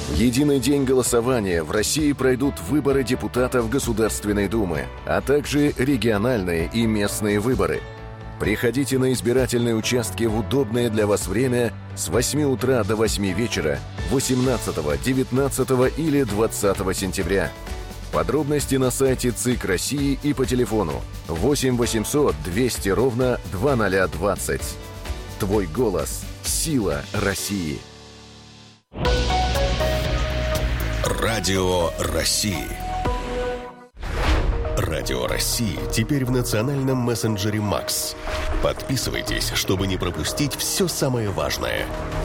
В единый день голосования в России пройдут выборы депутатов Государственной Думы, а также региональные и местные выборы. Приходите на избирательные участки в удобное для вас время с 8 утра до 8 вечера 18, 19 или 20 сентября. Подробности на сайте ЦИК России и по телефону 8 800 200 ровно 2020. Твой голос – сила России. Радио России. Радио России теперь в национальном мессенджере Макс. Подписывайтесь, чтобы не пропустить все самое важное.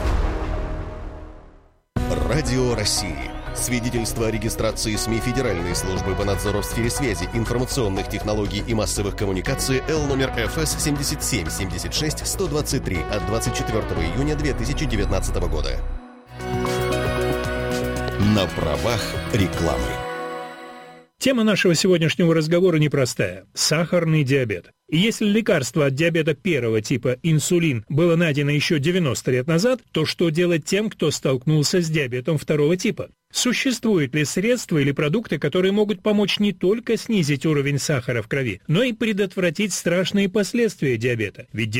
Радио России. Свидетельство о регистрации СМИ Федеральной службы по надзору в сфере связи, информационных технологий и массовых коммуникаций Л номер ФС 77-76-123 от 24 июня 2019 года. На правах рекламы. Тема нашего сегодняшнего разговора непростая – сахарный диабет. И если лекарство от диабета первого типа, инсулин, было найдено еще 90 лет назад, то что делать тем, кто столкнулся с диабетом второго типа? Существуют ли средства или продукты, которые могут помочь не только снизить уровень сахара в крови, но и предотвратить страшные последствия диабета? Ведь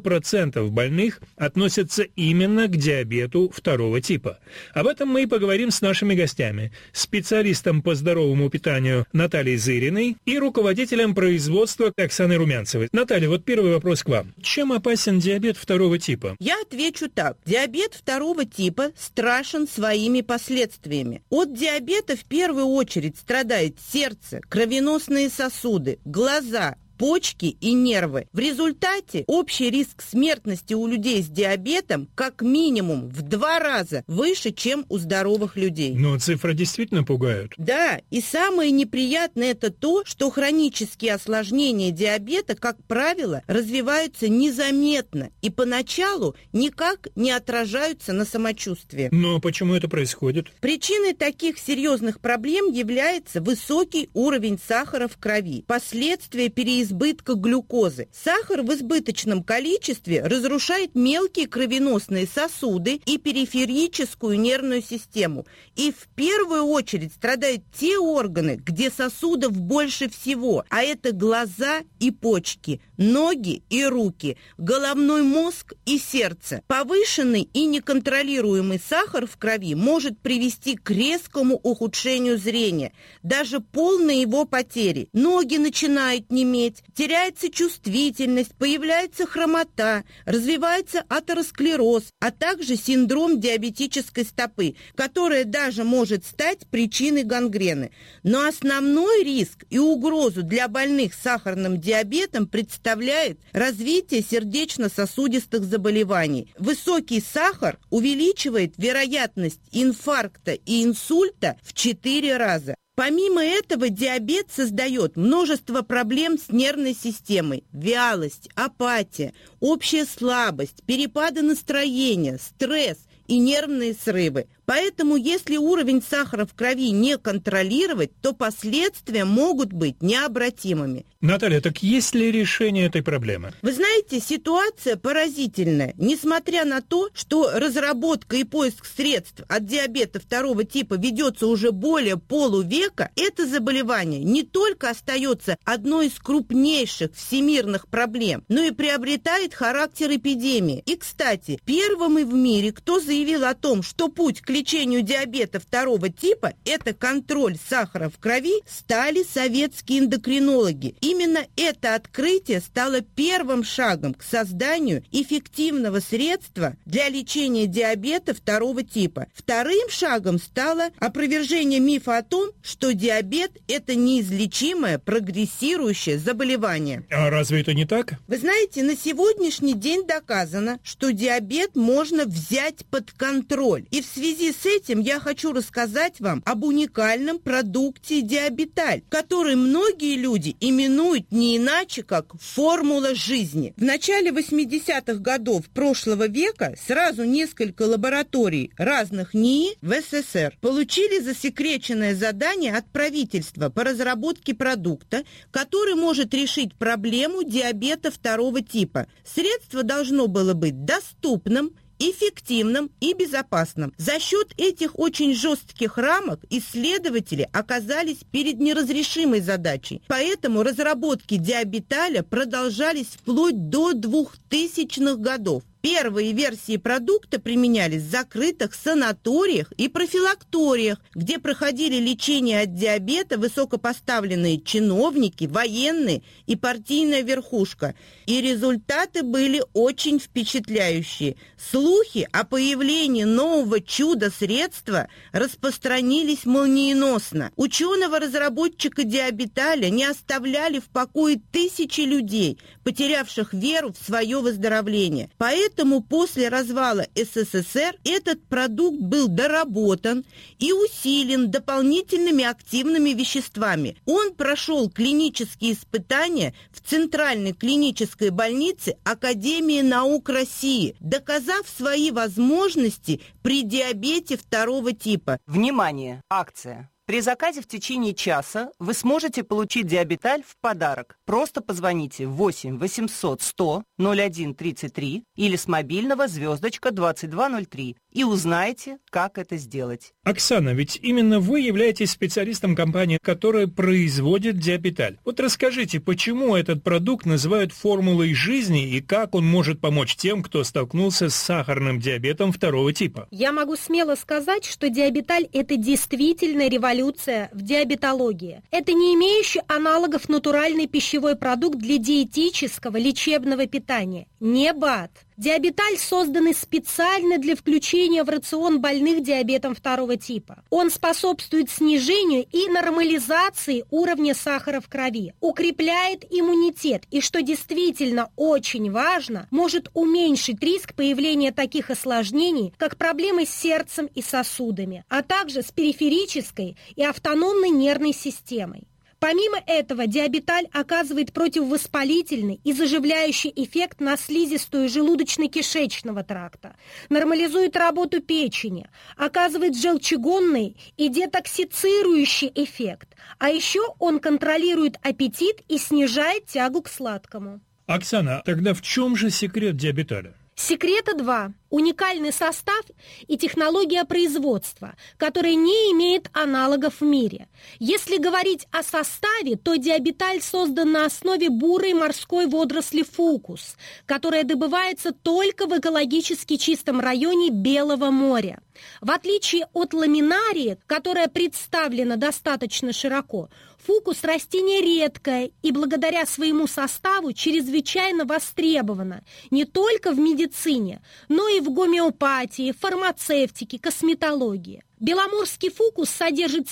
90% больных относятся именно к диабету второго типа. Об этом мы и поговорим с нашими гостями. Специалистом по здоровому питанию Натальей Зыриной и руководителем производства Оксаной Румянцевой. Наталья, вот первый вопрос к вам. Чем опасен диабет второго типа? Я отвечу так. Диабет второго типа страшен своими последствиями. От диабета в первую очередь страдает сердце, кровеносные сосуды, глаза, почки и нервы. В результате общий риск смертности у людей с диабетом как минимум в 2 раза выше, чем у здоровых людей. Но цифры действительно пугают. Да, и самое неприятное это то, что хронические осложнения диабета, как правило, развиваются незаметно и поначалу никак не отражаются на самочувствии. Но почему это происходит? Причиной таких серьезных проблем является высокий уровень сахара в крови, последствия переизбытка глюкозы. Сахар в избыточном количестве разрушает мелкие кровеносные сосуды и периферическую нервную систему. И в первую очередь страдают те органы, где сосудов больше всего, а это глаза и почки, ноги и руки, головной мозг и сердце. Повышенный и неконтролируемый сахар в крови может привести к резкому ухудшению зрения, даже полной его потери. Ноги начинают неметь, теряется чувствительность, появляется хромота, развивается атеросклероз, а также синдром диабетической стопы, которая даже может стать причиной гангрены. Но основной риск и угрозу для больных с сахарным диабетом представляет развитие сердечно-сосудистых заболеваний. Высокий сахар увеличивает вероятность инфаркта и инсульта в 4 раза. Помимо этого, диабет создает множество проблем с нервной системой: вялость, апатия, общая слабость, перепады настроения, стресс и нервные срывы. Поэтому, если уровень сахара в крови не контролировать, то последствия могут быть необратимыми. Наталья, так есть ли решение этой проблемы? Вы знаете, ситуация поразительная. Несмотря на то, что разработка и поиск средств от диабета второго типа ведется уже более полувека, это заболевание не только остается одной из крупнейших всемирных проблем, но и приобретает характер эпидемии. И, кстати, первым в мире, кто заявил о том, что путь к лечению диабета второго типа – это контроль сахара в крови, стали советские эндокринологи. Именно это открытие стало первым шагом к созданию эффективного средства для лечения диабета второго типа. Вторым шагом стало опровержение мифа о том, что диабет – это неизлечимое прогрессирующее заболевание. А разве это не так? Вы знаете, на сегодняшний день доказано, что диабет можно взять под контроль. И в связи с этим я хочу рассказать вам об уникальном продукте Диабеталь, который многие люди именуют не иначе, как формула жизни. В начале 80-х годов прошлого века сразу несколько лабораторий разных НИИ в СССР получили засекреченное задание от правительства по разработке продукта, который может решить проблему диабета второго типа. Средство должно было быть доступным эффективным и безопасным. За счет этих очень жестких рамок исследователи оказались перед неразрешимой задачей. Поэтому разработки диабеталя продолжались вплоть до 2000-х годов. Первые версии продукта применялись в закрытых санаториях и профилакториях, где проходили лечение от диабета высокопоставленные чиновники, военные и партийная верхушка. И результаты были очень впечатляющие. Слухи о появлении нового чудо-средства распространились молниеносно. Ученого-разработчика диабеталя не оставляли в покое тысячи людей, потерявших веру в свое выздоровление. Поэтому после развала СССР этот продукт был доработан и усилен дополнительными активными веществами. Он прошел клинические испытания в Центральной клинической больнице Академии наук России, доказав свои возможности при диабете второго типа. Внимание! Акция! При заказе в течение часа вы сможете получить диабеталь в подарок. Просто позвоните 8 800 100 01 33 или с мобильного звездочка 2203 и узнайте, как это сделать. Оксана, ведь именно вы являетесь специалистом компании, которая производит диабеталь. Вот расскажите, почему этот продукт называют формулой жизни и как он может помочь тем, кто столкнулся с сахарным диабетом второго типа? Я могу смело сказать, что диабеталь – это действительно революция в диабетологии. Это не имеющий аналогов натуральный пищевой продукт для диетического лечебного питания. Не БАД. Диабеталь создан специально для включения в рацион больных диабетом второго типа. Он способствует снижению и нормализации уровня сахара в крови, укрепляет иммунитет и, что действительно очень важно, может уменьшить риск появления таких осложнений, как проблемы с сердцем и сосудами, а также с периферической и автономной нервной системой. Помимо этого, диабеталь оказывает противовоспалительный и заживляющий эффект на слизистую желудочно-кишечного тракта, нормализует работу печени, оказывает желчегонный и детоксицирующий эффект, а еще он контролирует аппетит и снижает тягу к сладкому. Оксана, тогда в чем же секрет диабеталя? Секрета два. Уникальный состав и технология производства, которая не имеет аналогов в мире. Если говорить о составе, то диабеталь создан на основе бурой морской водоросли фукус, которая добывается только в экологически чистом районе Белого моря. В отличие от ламинарии, которая представлена достаточно широко, фукус – растение редкое и благодаря своему составу чрезвычайно востребовано не только в медицине, но и в гомеопатии, фармацевтике, косметологии. Беломорский фукус содержит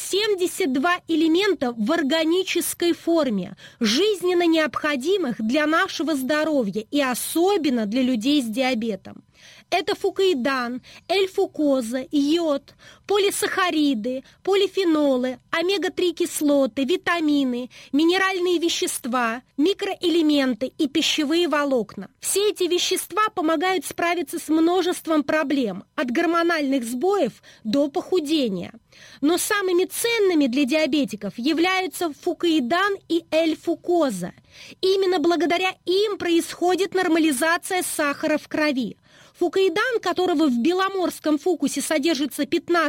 72 элемента в органической форме, жизненно необходимых для нашего здоровья и особенно для людей с диабетом. Это фукоидан, L-фукоза, йод, полисахариды, полифенолы, омега-3 кислоты, витамины, минеральные вещества, микроэлементы и пищевые волокна. Все эти вещества помогают справиться с множеством проблем, от гормональных сбоев до похудения. Но самыми ценными для диабетиков являются фукоидан и L-фукоза. Именно благодаря им происходит нормализация сахара в крови. Фукоидан, которого в беломорском фукусе содержится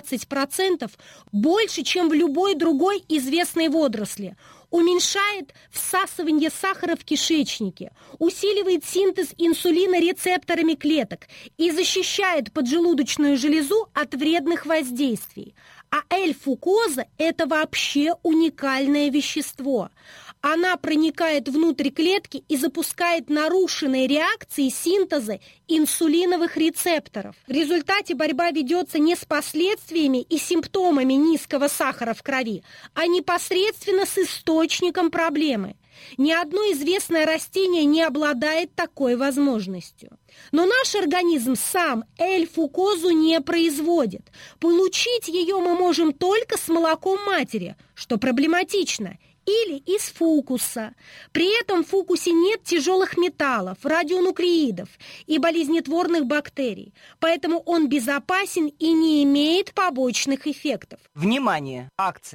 15%, больше, чем в любой другой известной водоросли, уменьшает всасывание сахара в кишечнике, усиливает синтез инсулина рецепторами клеток и защищает поджелудочную железу от вредных воздействий. А L-фукоза – это вообще уникальное вещество. Она проникает внутрь клетки и запускает нарушенные реакции синтеза инсулиновых рецепторов. В результате борьба ведется не с последствиями и симптомами низкого сахара в крови, а непосредственно с источником проблемы. Ни одно известное растение не обладает такой возможностью. Но наш организм сам L-фукозу не производит. Получить ее мы можем только с молоком матери, что проблематично, или из фукуса. При этом в фукусе нет тяжелых металлов, радионуклеидов и болезнетворных бактерий, поэтому он безопасен и не имеет побочных эффектов. Внимание! Акция!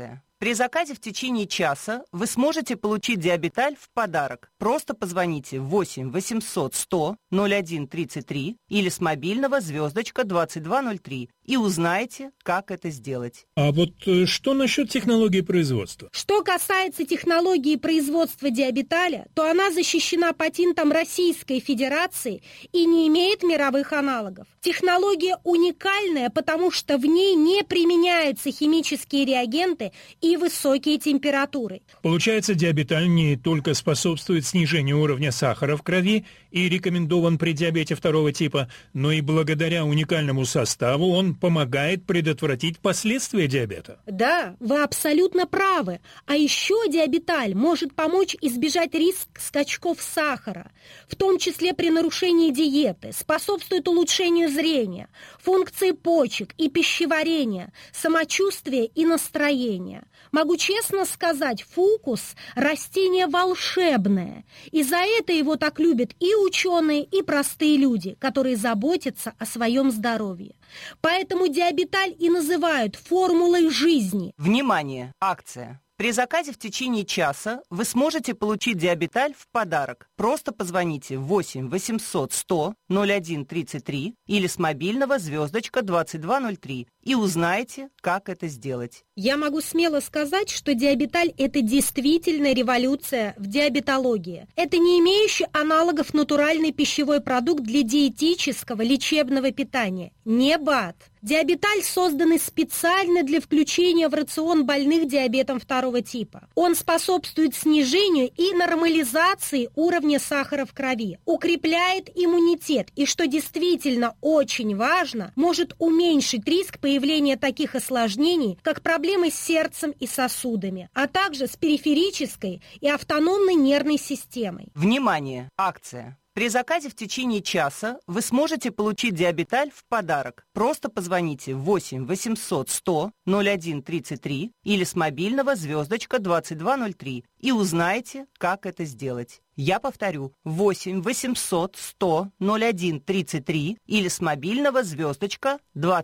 При заказе в течение часа вы сможете получить диабеталь в подарок. Просто позвоните 8 800 100 01 33 или с мобильного звездочка 2203 и узнайте, как это сделать. А вот что насчет технологии производства? Что касается технологии производства диабеталя, то она защищена патентом Российской Федерации и не имеет мировых аналогов. Технология уникальная, потому что в ней не применяются химические реагенты и высокие температуры. Получается, диабеталь не только способствует снижению уровня сахара в крови и рекомендован при диабете второго типа, но и благодаря уникальному составу он помогает предотвратить последствия диабета. Да, вы абсолютно правы. А еще диабеталь может помочь избежать риск скачков сахара, в том числе при нарушении диеты, способствует улучшению зрения, функции почек и пищеварения, самочувствия и настроения. Могу честно сказать, фукус – растение волшебное. И за это его так любят и ученые, и простые люди, которые заботятся о своем здоровье. Поэтому диабеталь и называют формулой жизни. Внимание! Акция! При заказе в течение часа вы сможете получить диабеталь в подарок. Просто позвоните 8 800 100 01 33 или с мобильного звездочка 2203 и узнайте, как это сделать. Я могу смело сказать, что диабеталь – это действительно революция в диабетологии. Это не имеющий аналогов натуральный пищевой продукт для диетического лечебного питания. Не БАД. Диабеталь создан специально для включения в рацион больных диабетом второго типа. Он способствует снижению и нормализации уровня сахара в крови, укрепляет иммунитет и, что действительно очень важно, может уменьшить риск появления таких осложнений, как проблемы с сердцем и сосудами, а также с периферической и автономной нервной системой. Внимание! Акция! При заказе в течение часа вы сможете получить диабеталь в подарок. Просто позвоните 8 800 100 01 33 или с мобильного звездочка 2203 и узнайте, как это сделать. Я повторю, 8 800 100 01 33 или с мобильного звездочка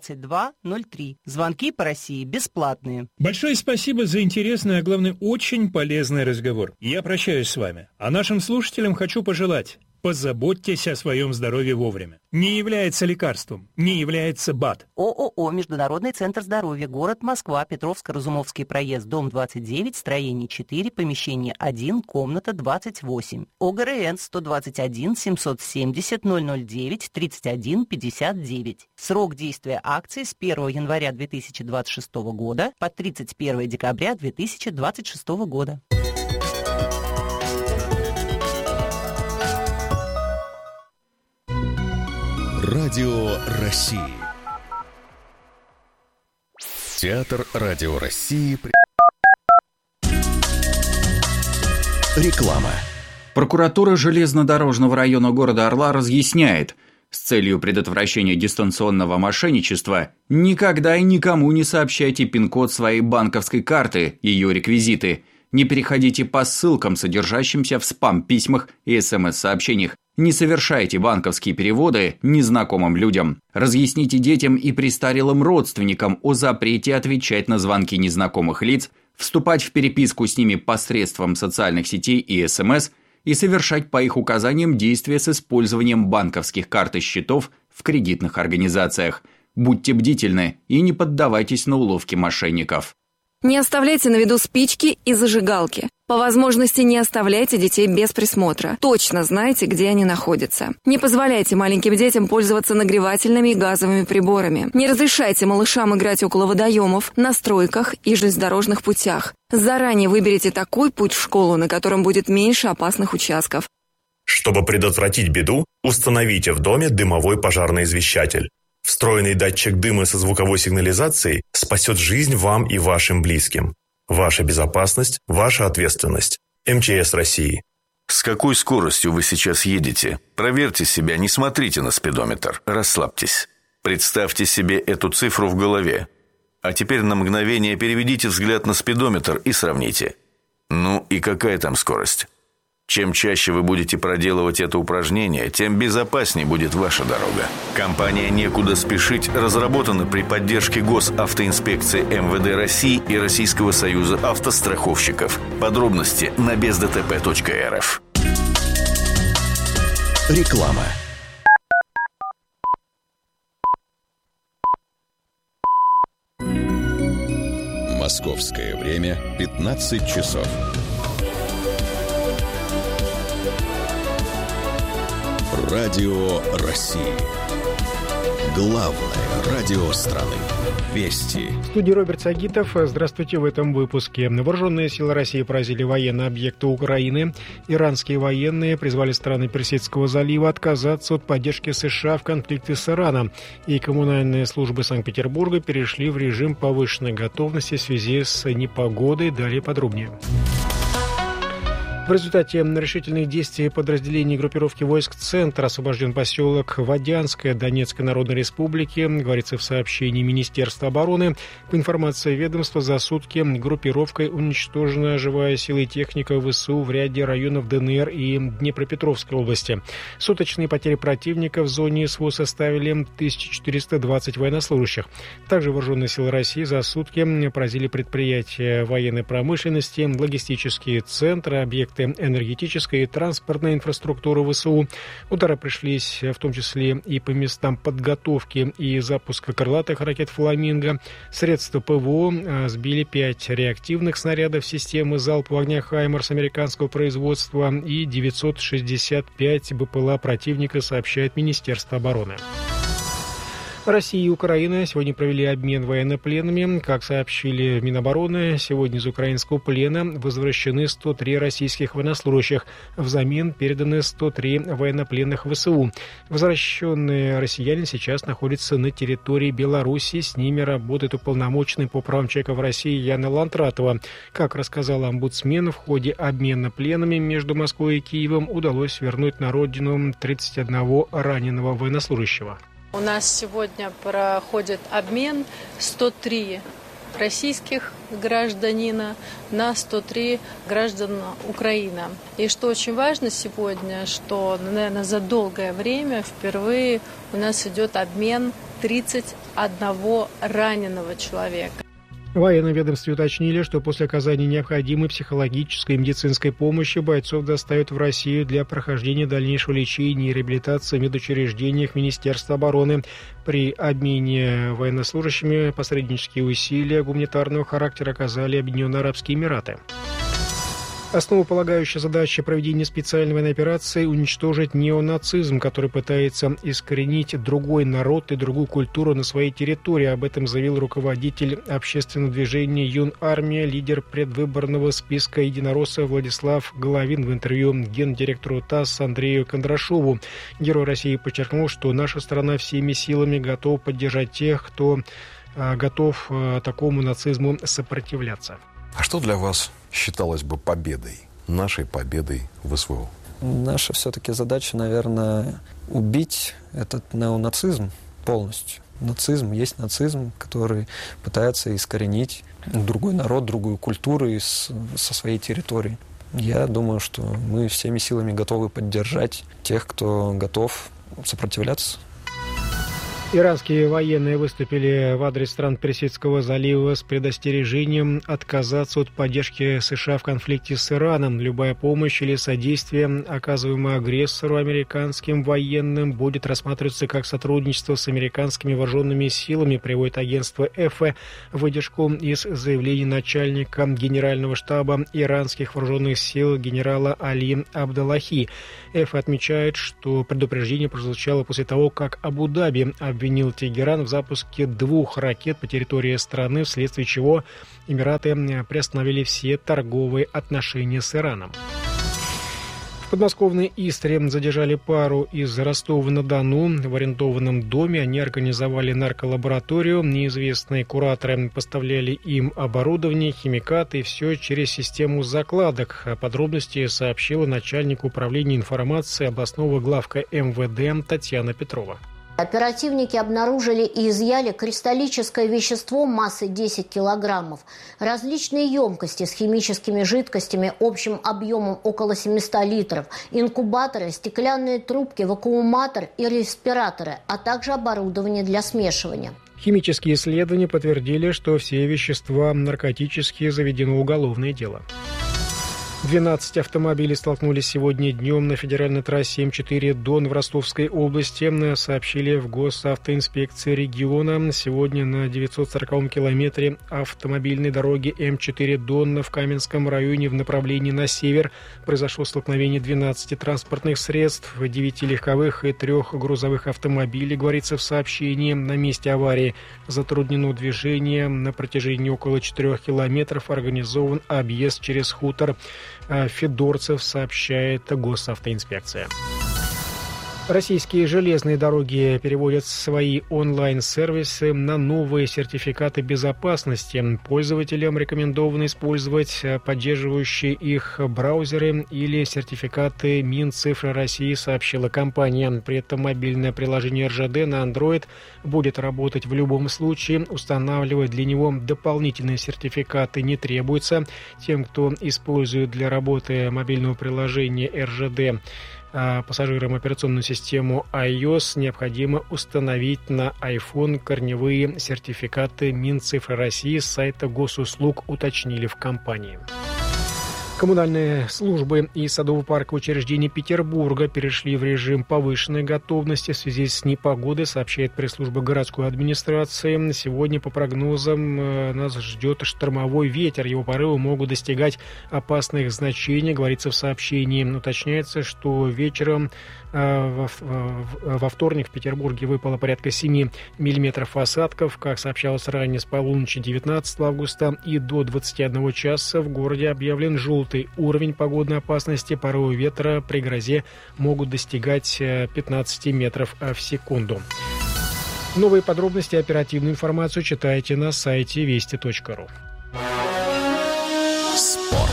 2203. Звонки по России бесплатные. Большое спасибо за интересный, а главное, очень полезный разговор. Я прощаюсь с вами. А нашим слушателям хочу пожелать: позаботьтесь о своем здоровье вовремя. Не является лекарством, не является БАД. ООО «Международный центр здоровья», город Москва, Петровско-Разумовский проезд, дом 29, строение 4, помещение 1, комната 28. ОГРН 121 770 009 31 59. Срок действия акции с 1 января 2026 года по 31 декабря 2026 года. Радио России. Театр Радио России. Реклама. Прокуратура железнодорожного района города Орла разъясняет: с целью предотвращения дистанционного мошенничества никогда и никому не сообщайте пин-код своей банковской карты, ее реквизиты. Не переходите по ссылкам, содержащимся в спам-письмах и СМС-сообщениях. Не совершайте банковские переводы незнакомым людям. Разъясните детям и престарелым родственникам о запрете отвечать на звонки незнакомых лиц, вступать в переписку с ними посредством социальных сетей и СМС и совершать по их указаниям действия с использованием банковских карт и счетов в кредитных организациях. Будьте бдительны и не поддавайтесь на уловки мошенников. Не оставляйте на виду спички и зажигалки. По возможности не оставляйте детей без присмотра. Точно знайте, где они находятся. Не позволяйте маленьким детям пользоваться нагревательными и газовыми приборами. Не разрешайте малышам играть около водоемов, на стройках и железнодорожных путях. Заранее выберите такой путь в школу, на котором будет меньше опасных участков. Чтобы предотвратить беду, установите в доме дымовой пожарный извещатель. Встроенный датчик дыма со звуковой сигнализацией спасет жизнь вам и вашим близким. Ваша безопасность – ваша ответственность. МЧС России. С какой скоростью вы сейчас едете? Проверьте себя, не смотрите на спидометр. Расслабьтесь. Представьте себе эту цифру в голове. А теперь на мгновение переведите взгляд на спидометр и сравните. Ну и какая там скорость? Чем чаще вы будете проделывать это упражнение, тем безопаснее будет ваша дорога. Компания «Некуда спешить» разработана при поддержке Госавтоинспекции МВД России и Российского союза автостраховщиков. Подробности на бездтп.рф. Реклама. Московское время 15 часов. Радио России. Главное радио страны. Вести. В студии Роберт Сагитов. Здравствуйте в этом выпуске. Вооруженные силы России поразили военные объекты Украины. Иранские военные призвали страны Персидского залива отказаться от поддержки США в конфликте с Ираном. И коммунальные службы Санкт-Петербурга перешли в режим повышенной готовности в связи с непогодой. Далее подробнее. В результате решительных действий подразделений группировки войск «Центр» освобожден поселок Водянское Донецкой Народной Республики, говорится в сообщении Министерства обороны. По информации ведомства, за сутки группировкой уничтожена живая сила и техника ВСУ в ряде районов ДНР и Днепропетровской области. Суточные потери противника в зоне СВО составили 1420 военнослужащих. Также вооруженные силы России за сутки поразили предприятия военной промышленности, логистические центры, объекты энергетической и транспортной инфраструктуры ВСУ. Удары пришлись в том числе и по местам подготовки и запуска крылатых ракет «Фламинго». Средства ПВО сбили 5 реактивных снарядов системы залпового огня «Хаймарс» американского производства и 965 БПЛА противника, сообщает Министерство обороны. Россия и Украина сегодня провели обмен военнопленными. Как сообщили в Минобороны, сегодня из украинского плена возвращены 103 российских военнослужащих. Взамен переданы 103 военнопленных ВСУ. Возвращенные россияне сейчас находятся на территории Беларуси. С ними работает уполномоченный по правам человека в России Яна Лантратова. Как рассказал омбудсмен, в ходе обмена пленами между Москвой и Киевом удалось вернуть на родину 31 раненого военнослужащего. У нас сегодня проходит обмен 103 российских гражданина на 103 граждан Украины. И что очень важно сегодня, что, наверное, за долгое время впервые у нас идет обмен 31 раненого человека. В военном ведомстве уточнили, что после оказания необходимой психологической и медицинской помощи бойцов доставят в Россию для прохождения дальнейшего лечения и реабилитации в медучреждениях Министерства обороны. При обмене военнослужащими посреднические усилия гуманитарного характера оказали Объединенные Арабские Эмираты. Основополагающая задача проведения специальной военной операции – уничтожить неонацизм, который пытается искоренить другой народ и другую культуру на своей территории. Об этом заявил руководитель общественного движения «Юнармия», лидер предвыборного списка единороссов Владислав Головин в интервью гендиректору ТАСС Андрею Кондрашову. Герой России подчеркнул, что наша страна всеми силами готова поддержать тех, кто готов такому нацизму сопротивляться. А что для вас считалось бы победой, нашей победой в СВО? Наша все-таки задача, наверное, убить этот неонацизм полностью. Нацизм есть нацизм, который пытается искоренить другой народ, другую культуру со своей территории. Я думаю, что мы всеми силами готовы поддержать тех, кто готов сопротивляться. Иранские военные выступили в адрес стран Персидского залива с предостережением отказаться от поддержки США в конфликте с Ираном. Любая помощь или содействие, оказываемое агрессору американским военным, будет рассматриваться как сотрудничество с американскими вооруженными силами, приводит агентство ЭФЭ выдержку из заявлений начальника Генерального штаба иранских вооруженных сил генерала Али Абдаллахи. ЭФЭ отмечает, что предупреждение прозвучало после того, как Абу-Даби обвинил Тегеран в запуске 2 ракет по территории страны, вследствие чего Эмираты приостановили все торговые отношения с Ираном. В подмосковной Истре задержали пару из Ростова-на-Дону. В арендованном доме они организовали нарколабораторию. Неизвестные кураторы поставляли им оборудование, химикаты, и все через систему закладок. Подробности сообщила начальник управления информации областного главка МВД Татьяна Петрова. Оперативники обнаружили и изъяли кристаллическое вещество массой 10 килограммов, различные емкости с химическими жидкостями общим объемом около 700 литров, инкубаторы, стеклянные трубки, вакууматор и респираторы, а также оборудование для смешивания. Химические исследования подтвердили, что все вещества наркотические, заведено уголовное дело. 12 автомобилей столкнулись сегодня днем на федеральной трассе М4 Дон в Ростовской области, сообщили в госавтоинспекции региона. Сегодня на 940-м километре автомобильной дороги М4 Дон в Каменском районе в направлении на север произошло столкновение 12 транспортных средств, 9 легковых и 3 грузовых автомобилей, говорится в сообщении. На месте аварии затруднено движение. На протяжении около 4 километров организован объезд через хутор Федорцев, сообщает госавтоинспекция. Российские железные дороги переводят свои онлайн-сервисы на новые сертификаты безопасности. Пользователям рекомендовано использовать поддерживающие их браузеры или сертификаты Минцифры России, сообщила компания. При этом мобильное приложение РЖД на Android будет работать в любом случае. Устанавливать для него дополнительные сертификаты не требуется. Тем, кто использует для работы мобильного приложения РЖД пассажирам операционную систему iOS, необходимо установить на iPhone корневые сертификаты Минцифры России с сайта госуслуг, уточнили в компании. Коммунальные службы и садово-парковые учреждения Петербурга перешли в режим повышенной готовности в связи с непогодой, сообщает пресс-служба городской администрации. Сегодня, по прогнозам, нас ждет штормовой ветер. Его порывы могут достигать опасных значений, говорится в сообщении. Уточняется, что вечером во вторник в Петербурге выпало порядка 7 миллиметров осадков. Как сообщалось ранее, с полуночи 19 августа и до 21 часа в городе объявлен желтый уровень погодной опасности. Порывы ветра при грозе могут достигать 15 метров в секунду. Новые подробности и оперативную информацию читайте на сайте вести.ру. Спорт.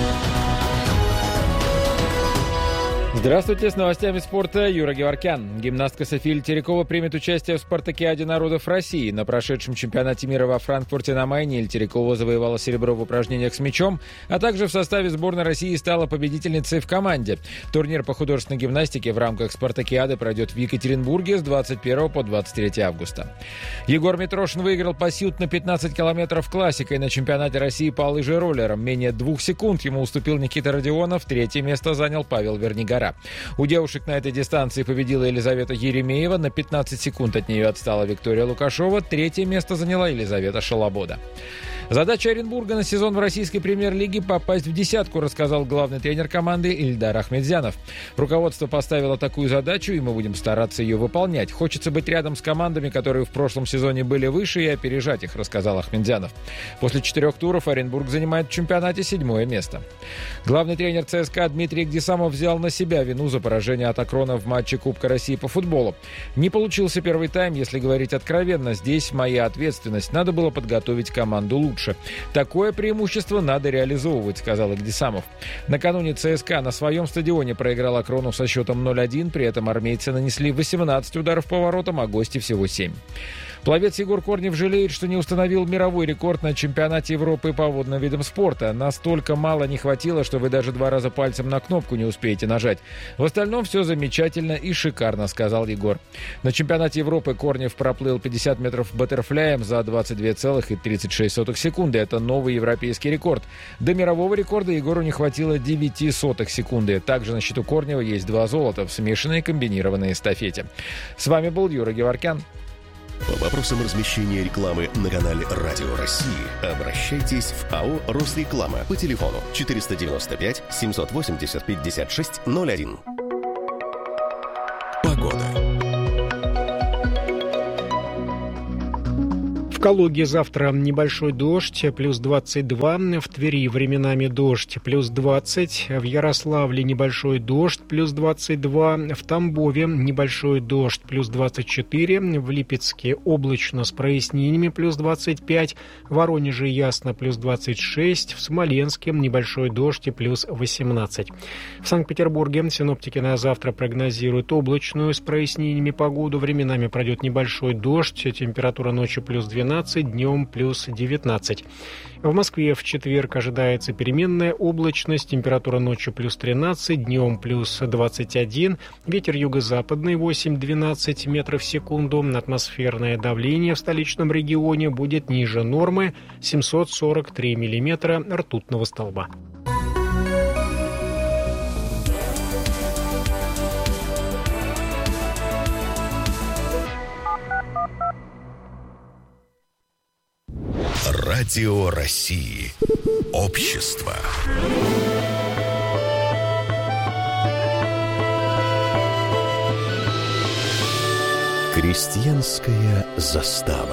Здравствуйте, с новостями спорта Юра Геворкян. Гимнастка София Литерякова примет участие в спартакиаде народов России. На прошедшем чемпионате мира во Франкфурте на Майне Литерякова завоевала серебро в упражнениях с мячом, а также в составе сборной России стала победительницей в команде. Турнир по художественной гимнастике в рамках спартакиады пройдет в Екатеринбурге с 21 по 23 августа. Егор Митрошин выиграл пасьют на 15 километров классикой на чемпионате России по лыжероллерам. Менее 2 секунд ему уступил Никита Родионов, третье место занял Павел Вернигора. У девушек на этой дистанции победила Елизавета Еремеева, на 15 секунд от нее отстала Виктория Лукашова, третье место заняла Елизавета Шалобода. Задача Оренбурга на сезон в российской премьер-лиге — попасть в десятку, рассказал главный тренер команды Ильдар Ахметзянов. Руководство поставило такую задачу, и мы будем стараться ее выполнять. Хочется быть рядом с командами, которые в прошлом сезоне были выше, и опережать их, рассказал Ахметзянов. После 4 туров Оренбург занимает в чемпионате 7-е место. Главный тренер ЦСКА Дмитрий Гдисамов взял на себя вину за поражение от Акрона в матче Кубка России по футболу. Не получился первый тайм, если говорить откровенно. Здесь моя ответственность. Надо было подготовить команду лучше. Такое преимущество надо реализовывать, сказал Гдисамов. Накануне ЦСКА на своем стадионе проиграл Акрону со счетом 0-1, при этом армейцы нанесли 18 ударов по воротам, а гости всего 7. Пловец Егор Корнев жалеет, что не установил мировой рекорд на чемпионате Европы по водным видам спорта. Настолько мало не хватило, что вы даже 2 раза пальцем на кнопку не успеете нажать. В остальном все замечательно и шикарно, сказал Егор. На чемпионате Европы Корнев проплыл 50 метров баттерфляем за 22,36 секунды. Это новый европейский рекорд. До мирового рекорда Егору не хватило 0,09 секунды. Также на счету Корнева есть 2 золота в смешанной комбинированной эстафете. С вами был Юра Геворкян. По вопросам размещения рекламы на канале Радио России обращайтесь в АО «Росреклама» по телефону 495 780 5601. В Калуге завтра небольшой дождь, плюс 22. В Твери временами дождь, плюс 20. В Ярославле небольшой дождь, плюс 22. В Тамбове небольшой дождь, плюс 24. В Липецке облачно с прояснениями, плюс 25. В Воронеже ясно, плюс 26. В Смоленске небольшой дождь и плюс 18. В Санкт-Петербурге синоптики на завтра прогнозируют облачную с прояснениями погоду. Временами пройдет небольшой дождь, температура ночью плюс 12. Днем плюс 19. В Москве в четверг ожидается переменная облачность, температура ночью плюс 13, днем плюс 21, ветер юго-западный 8-12 метров в секунду, атмосферное давление в столичном регионе будет ниже нормы 743 миллиметра ртутного столба. Радио России. Общество. Крестьянская застава.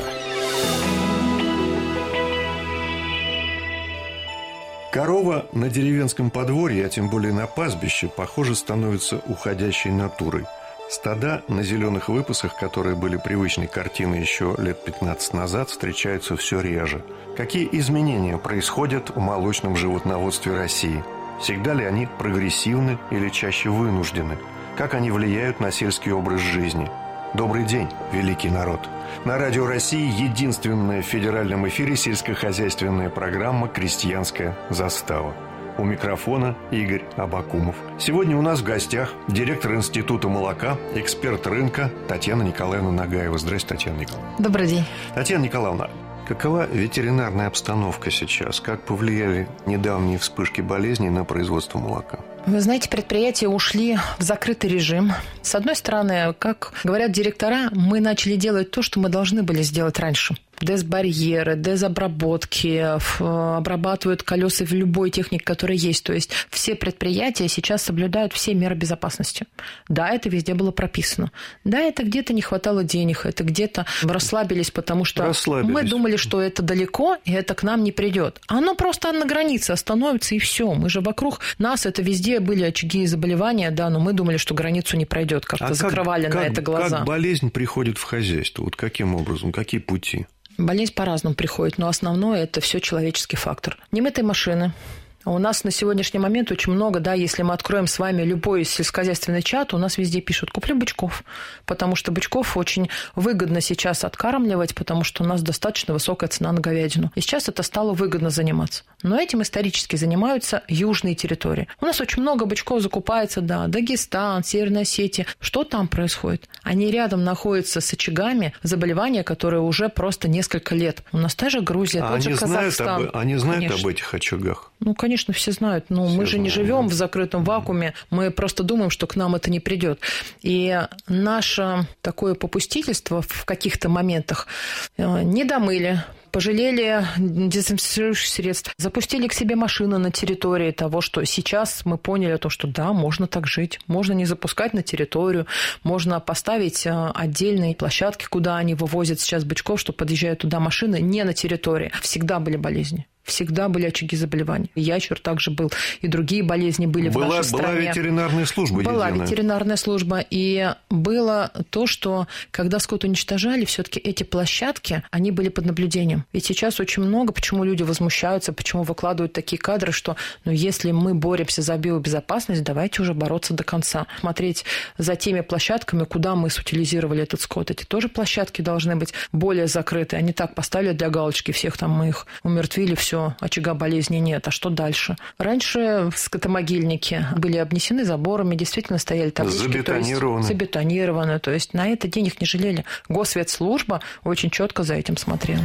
Корова на деревенском подворье, а тем более на пастбище, похоже, становится уходящей натурой. Стада на зеленых выпасах, которые были привычной картиной еще лет 15 назад, встречаются все реже. Какие изменения происходят в молочном животноводстве России? Всегда ли они прогрессивны или чаще вынуждены? Как они влияют на сельский образ жизни? Добрый день, великий народ! На Радио России единственная в федеральном эфире сельскохозяйственная программа «Крестьянская застава». У микрофона Игорь Абакумов. Сегодня у нас в гостях директор Института молока, эксперт рынка Татьяна Николаевна Нагаева. Здравствуйте, Татьяна Николаевна. Добрый день. Татьяна Николаевна, какова ветеринарная обстановка сейчас? Как повлияли недавние вспышки болезней на производство молока? Вы знаете, предприятия ушли в закрытый режим. С одной стороны, как говорят директора, мы начали делать то, что мы должны были сделать раньше. Дезбарьеры, дезобработки, обрабатывают колеса в любой технике, которая есть. То есть все предприятия сейчас соблюдают все меры безопасности. Да, это везде было прописано. Да, это где-то не хватало денег, это где-то расслабились, потому что мы думали, что это далеко, и это к нам не придет. Оно просто на границе остановится, и все. Мы же вокруг нас, это везде были очаги заболевания, да, но мы думали, что границу не пройдет, как-то закрывали на это глаза. Как болезнь приходит в хозяйство? Вот каким образом, какие пути? Болезнь по-разному приходит, но основное – это все человеческий фактор. Немытые машины. У нас на сегодняшний момент очень много, да, если мы откроем с вами любой сельскохозяйственный чат, у нас везде пишут «куплю бычков», потому что бычков очень выгодно сейчас откармливать, потому что у нас достаточно высокая цена на говядину. И сейчас это стало выгодно заниматься. Но этим исторически занимаются южные территории. У нас очень много бычков закупается, да, Дагестан, Северная Осетия. Что там происходит? Они рядом находятся с очагами заболевания, которые уже просто несколько лет. У нас та же Грузия, тот же Казахстан. Они знают об этих очагах? Ну, конечно, все знают. Но мы же не живем в закрытом вакууме. Мы просто думаем, что к нам это не придет. И наше такое попустительство в каких-то моментах не домыли, пожалели дезинфицирующих средств, запустили к себе машины на территории того, что сейчас мы поняли то, что да, можно так жить, можно не запускать на территорию, можно поставить отдельные площадки, куда они вывозят сейчас бычков, что подъезжают туда машины не на территории. Всегда были болезни. Всегда были очаги заболеваний. Ящер также был, и другие болезни были в нашей стране. Была ветеринарная служба. Была ветеринарная служба. И было то, что когда скот уничтожали, все-таки эти площадки, они были под наблюдением. Ведь сейчас очень много, почему люди возмущаются, почему выкладывают такие кадры, что если мы боремся за биобезопасность, давайте уже бороться до конца. Смотреть за теми площадками, куда мы сутилизировали этот скот. Эти тоже площадки должны быть более закрыты. Они так поставили для галочки всех, там мы их умертвили, все, очага болезни нет. А что дальше? Раньше скотомогильники были обнесены заборами, действительно стояли таблички. Забетонированы. То есть на это денег не жалели. Госветслужба очень четко за этим смотрела.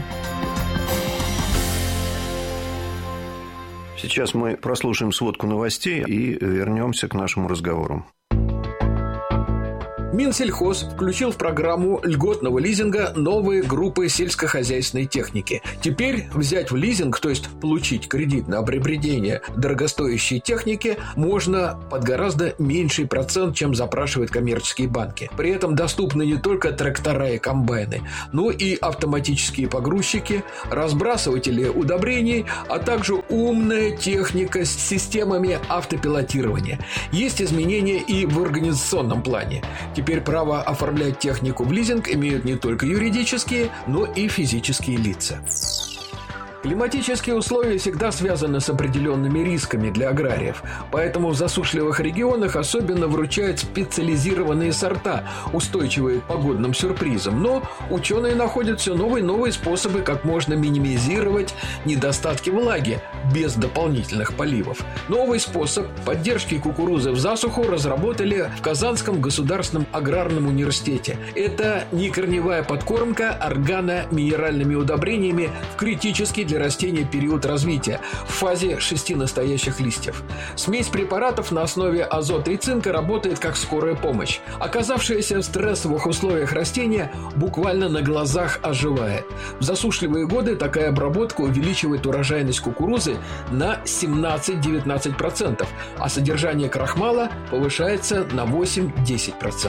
Сейчас мы прослушаем сводку новостей и вернемся к нашему разговору. Минсельхоз включил в программу льготного лизинга новые группы сельскохозяйственной техники. Теперь взять в лизинг, то есть получить кредит на приобретение дорогостоящей техники, можно под гораздо меньший процент, чем запрашивают коммерческие банки. При этом доступны не только трактора и комбайны, но и автоматические погрузчики, разбрасыватели удобрений, а также умная техника с системами автопилотирования. Есть изменения и в организационном плане. Теперь право оформлять технику в лизинг имеют не только юридические, но и физические лица. Климатические условия всегда связаны с определенными рисками для аграриев, поэтому в засушливых регионах особенно выручают специализированные сорта, устойчивые к погодным сюрпризам. Но ученые находят все новые и новые способы, как можно минимизировать недостатки влаги без дополнительных поливов. Новый способ поддержки кукурузы в засуху разработали в Казанском государственном аграрном университете. Это некорневая подкормка органоминеральными удобрениями в критический для растения период развития в фазе 6 настоящих листьев. Смесь препаратов на основе азота и цинка работает как скорая помощь. Оказавшееся в стрессовых условиях растение буквально на глазах оживает. В засушливые годы такая обработка увеличивает урожайность кукурузы на 17-19%, а содержание крахмала повышается на 8-10%.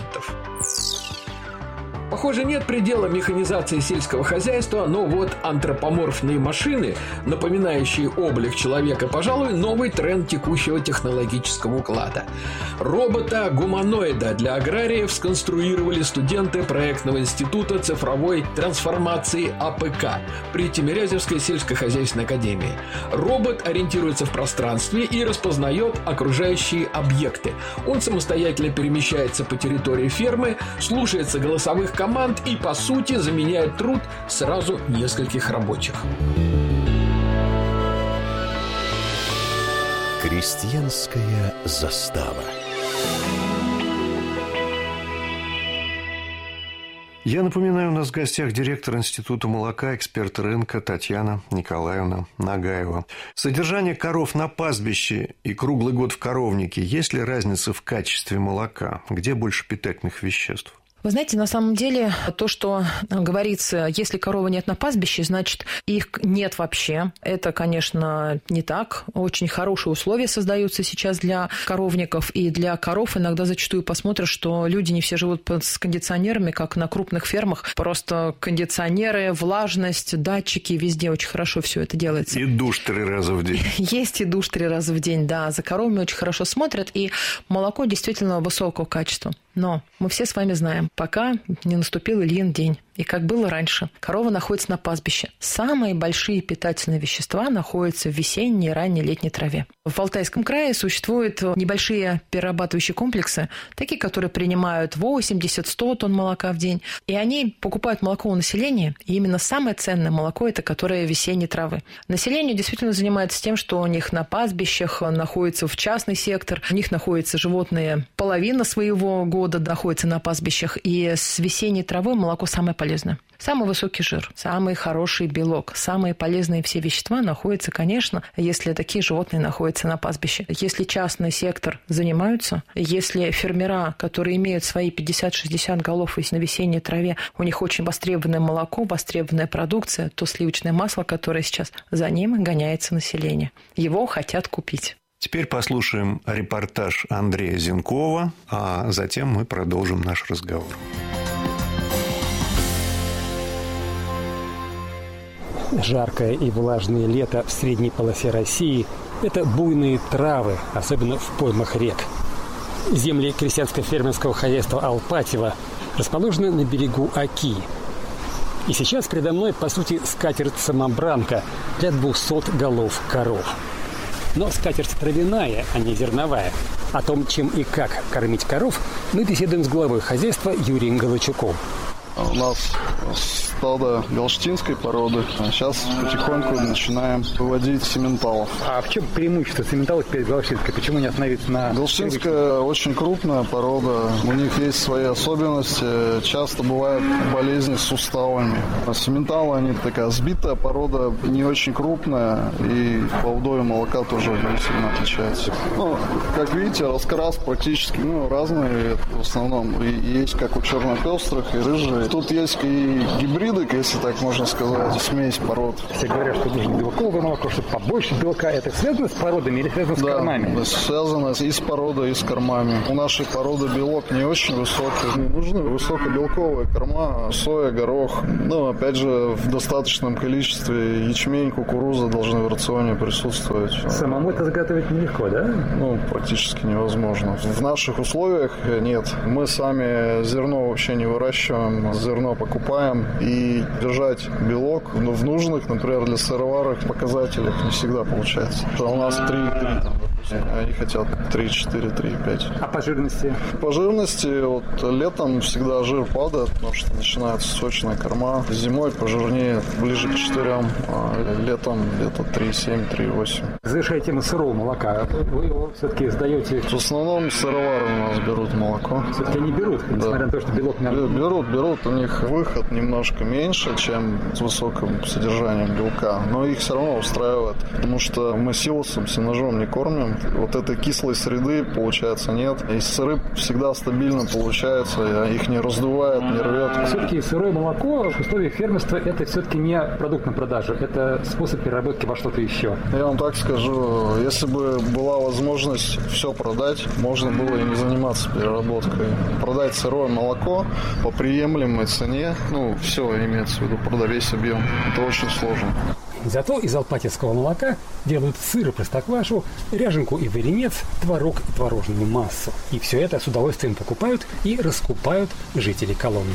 Похоже, нет предела механизации сельского хозяйства, но вот антропоморфные машины, напоминающие облик человека, пожалуй, новый тренд текущего технологического уклада. Робота-гуманоида для аграриев сконструировали студенты проектного института цифровой трансформации АПК при Тимирязевской сельскохозяйственной академии. Робот ориентируется в пространстве и распознает окружающие объекты. Он самостоятельно перемещается по территории фермы, слушается голосовых команд и, по сути, заменяет труд сразу нескольких рабочих. Крестьянская застава. Я напоминаю, у нас в гостях директор Института молока, эксперт рынка Татьяна Николаевна Нагаева. Содержание коров на пастбище и круглый год в коровнике. Есть ли разница в качестве молока? Где больше питательных веществ? Вы знаете, на самом деле, то, что говорится, если коровы нет на пастбище, значит, их нет вообще. Это, конечно, не так. Очень хорошие условия создаются сейчас для коровников и для коров. Иногда зачастую посмотришь, что люди не все живут с кондиционерами, как на крупных фермах. Просто кондиционеры, влажность, датчики, везде очень хорошо все это делается. И душ 3 раза в день. Есть и душ 3 раза в день, да. За коровами очень хорошо смотрят, и молоко действительно высокого качества. Но мы все с вами знаем, пока не наступил Ильин день, и как было раньше, корова находится на пастбище. Самые большие питательные вещества находятся в весенней и ранней летней траве. В Алтайском крае существуют небольшие перерабатывающие комплексы, такие, которые принимают 80-100 тонн молока в день, и они покупают молоко у населения, и именно самое ценное молоко – это которое весенней травы. Население действительно занимается тем, что у них на пастбищах находится в частный сектор, у них находятся животные, половина своего года находится на пастбищах, и с весенней травы молоко самое полезное. Самый высокий жир, самый хороший белок, самые полезные все вещества находятся, конечно, если такие животные находятся на пастбище. Если частный сектор занимаются, если фермера, которые имеют свои 50-60 голов на весенней траве, у них очень востребованное молоко, востребованная продукция, то сливочное масло, которое сейчас за ним гоняется население. Его хотят купить. Теперь послушаем репортаж Андрея Зенкова, а затем мы продолжим наш разговор. Жаркое и влажное лето в средней полосе России – это буйные травы, особенно в поймах рек. Земли крестьянско-фермерского хозяйства Алпатьево расположены на берегу Оки. И сейчас передо мной, по сути, скатерть-самобранка для 200 голов коров. Но скатерть травяная, а не зерновая. О том, чем и как кормить коров, мы беседуем с главой хозяйства Юрием Галачуком. У нас стадо галштинской породы. Сейчас потихоньку начинаем выводить симменталов. А в чем преимущество симменталов перед галштинской? Почему не остановиться на... Галштинская очень крупная порода. У них есть свои особенности. Часто бывают болезни с суставами. А симменталы, они такая сбитая порода, не очень крупная. И по удою молока тоже не сильно отличается. Ну, как видите, раскрас практически разный в основном. И есть как у чернопестрых и рыжие. Тут есть и гибриды, если так можно сказать, смесь пород. Все говорят, что нужно белковое молоко, чтобы побольше белка. Это связано с породами или связано с кормами? Да, связано и с породой, и с кормами. У нашей породы белок не очень высокий. Нужны высокобелковые корма, соя, горох. Опять же, в достаточном количестве ячмень, кукуруза должны в рационе присутствовать. Самому это заготовить нелегко, да? Практически невозможно. В наших условиях нет. Мы сами зерно вообще не выращиваем, зерно покупаем. И держать белок в нужных, например, для сыроварок показателях не всегда получается. У нас 3,3 там, допустим, они хотят 3,4, 3,5. А по жирности? По жирности летом всегда жир падает, потому что начинается сочная корма. Зимой пожирнее, ближе к 4, а летом где-то 3,7, 3,8. Завершая тему сырого молока, вы его все-таки сдаете? В основном сыровары у нас берут молоко. Все-таки они берут, несмотря на то, что белок... Берут. У них выход немножко меньше, чем с высоким содержанием белка. Но их все равно устраивает, потому что мы силосом, сенажом не кормим. Вот этой кислой среды, получается, нет. И сыры всегда стабильно получается, их не раздувает, не рвет. Все-таки сырое молоко в условиях фермерства это все-таки не продукт на продажу, это способ переработки во что-то еще. Я вам так скажу, если бы была возможность все продать, можно было и не заниматься переработкой. Продать сырое молоко по приемлемой цене, все имеется в виду, продать весь объем, это очень сложно. Зато из алпатинского молока делают сыр и простоквашу, ряженку и варенец, творог и творожную массу. И все это с удовольствием покупают и раскупают жители Коломны.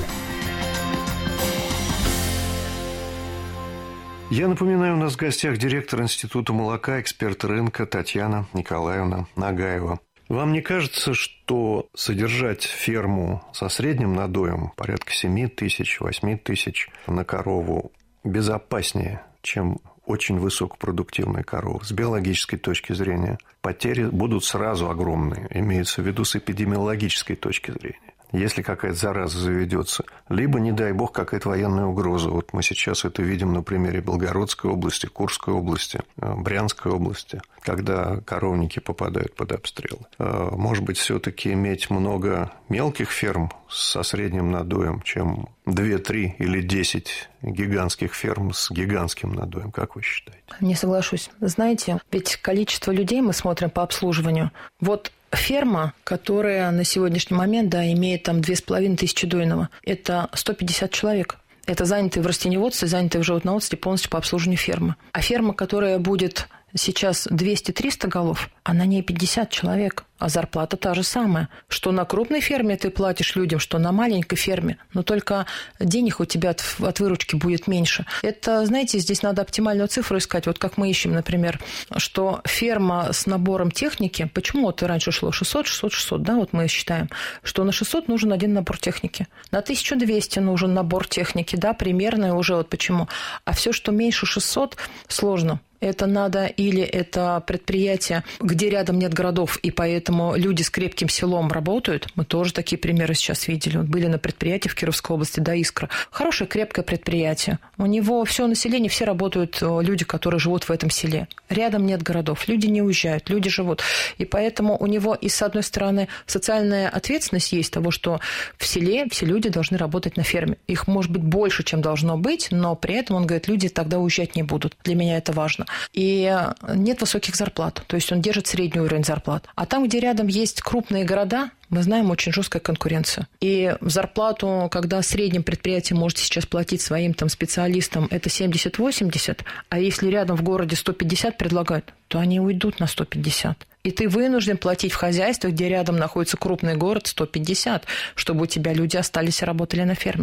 Я напоминаю, у нас в гостях директор Института молока, эксперт рынка Татьяна Николаевна Нагаева. Вам не кажется, что содержать ферму со средним надоем, порядка 7 тысяч, 8 тысяч на корову, безопаснее, чем очень высокопродуктивная корова? С биологической точки зрения потери будут сразу огромные, имеется в виду с эпидемиологической точки зрения. Если какая-то зараза заведется, либо, не дай бог, какая-то военная угроза. Вот мы сейчас это видим на примере Белгородской области, Курской области, Брянской области, когда коровники попадают под обстрелы. Может быть, все-таки иметь много мелких ферм со средним надоем, чем 2, 3 или 10 гигантских ферм с гигантским надоем, как вы считаете? Не соглашусь. Знаете, ведь количество людей мы смотрим по обслуживанию. Вот ферма, которая на сегодняшний момент, имеет там 2500 дойного, это 150 человек. Это занятые в растениеводстве, занятые в животноводстве полностью по обслуживанию фермы. А ферма, которая будет сейчас 200-300 голов, а на ней 50 человек, а зарплата та же самая. Что на крупной ферме ты платишь людям, что на маленькой ферме, но только денег у тебя от выручки будет меньше. Это, знаете, здесь надо оптимальную цифру искать. Вот как мы ищем, например, что ферма с набором техники, почему вот раньше шло 600, 600, 600, да, вот мы считаем, что на 600 нужен один набор техники, на 1200 нужен набор техники, да, примерно уже вот почему. А все, что меньше 600, сложно. Это надо или это предприятие, где рядом нет городов, и поэтому люди с крепким селом работают. Мы тоже такие примеры сейчас видели. Вот были на предприятии в Кировской области, «Искра». Хорошее, крепкое предприятие. У него все население, все работают люди, которые живут в этом селе. Рядом нет городов, люди не уезжают, люди живут. И поэтому у него и, с одной стороны, социальная ответственность есть того, что в селе все люди должны работать на ферме. Их может быть больше, чем должно быть, но при этом, он говорит, люди тогда уезжать не будут. Для меня это важно. И нет высоких зарплат, то есть он держит средний уровень зарплат. А там, где рядом есть крупные города, мы знаем, очень жесткая конкуренция. И зарплату, когда среднем предприятие может сейчас платить своим там специалистам, это 70-80, а если рядом в городе 150 предлагают, то они уйдут на 150. И ты вынужден платить в хозяйстве, где рядом находится крупный город, 150, чтобы у тебя люди остались и работали на ферме.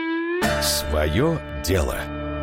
Свое дело.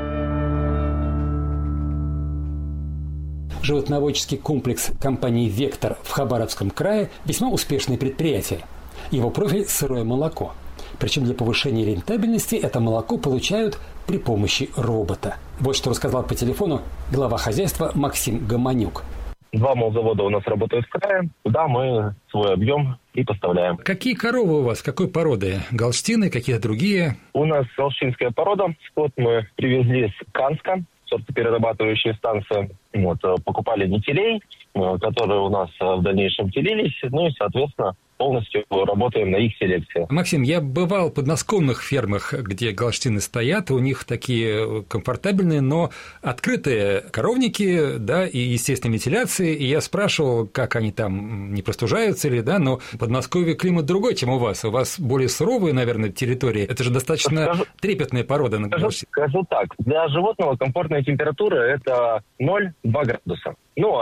Животноводческий комплекс компании «Вектор» в Хабаровском крае весьма успешное предприятие. Его профиль – сырое молоко. Причем для повышения рентабельности это молоко получают при помощи робота. Вот что рассказал по телефону глава хозяйства Максим Гомонюк. 2 молзавода у нас работают в крае, туда мы свой объем и поставляем. Какие коровы у вас, какой породы? Галштины, какие-то другие? У нас галштинская порода. Скот мы привезли с Канска, сортоперерабатывающая станция. Покупали нетелей, которые у нас в дальнейшем телились, и, соответственно, полностью работаем на их селекции. Максим, я бывал в подмосковных фермах, где галштины стоят, у них такие комфортабельные, но открытые коровники, да, и естественные вентиляции, и я спрашивал, как они там, не простужаются ли, да, но в Подмосковье климат другой, чем у вас более суровые, наверное, территории, это же достаточно трепетная порода. Скажу так, для животного комфортная температура – это 0-2 градуса.